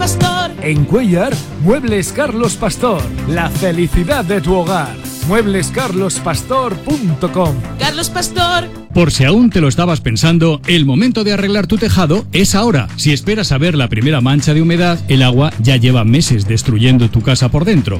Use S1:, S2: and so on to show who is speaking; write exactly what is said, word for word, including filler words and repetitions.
S1: Pastor.
S2: En Cuéllar, Muebles Carlos Pastor. La felicidad de tu hogar. muebles carlos pastor punto com.
S1: Carlos Pastor.
S3: Por si aún te lo estabas pensando, el momento de arreglar tu tejado es ahora. Si esperas a ver la primera mancha de humedad, el agua ya lleva meses destruyendo tu casa por dentro.